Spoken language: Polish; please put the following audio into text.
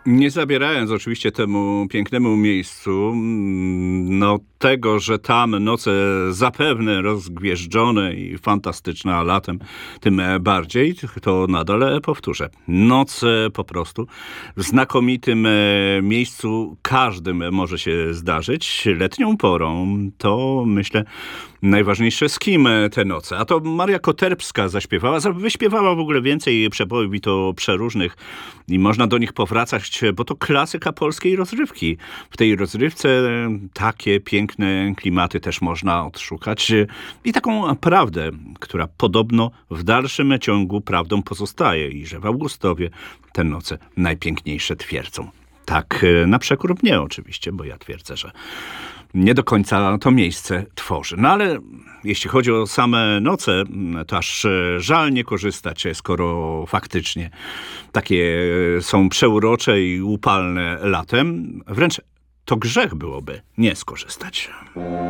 Nie zabierając oczywiście temu pięknemu miejscu, no tego, że tam noce zapewne rozgwieżdżone i fantastyczne, a latem tym bardziej, to nadal powtórzę. Noce po prostu w znakomitym miejscu każdym może się zdarzyć. Letnią porą to myślę najważniejsze, z kim te noce. A to Maria Koterbska zaśpiewała, wyśpiewała w ogóle więcej przebojów i to przeróżnych i można do nich powracać, bo to klasyka polskiej rozrywki. W tej rozrywce takie piękne klimaty też można odszukać i taką prawdę, która podobno w dalszym ciągu prawdą pozostaje i że w Augustowie te noce najpiękniejsze twierdzą. Tak na przekór mnie oczywiście, bo ja twierdzę, że nie do końca to miejsce tworzy. No ale jeśli chodzi o same noce, to aż żal nie korzystać, skoro faktycznie takie są przeurocze i upalne latem. Wręcz to grzech byłoby nie skorzystać.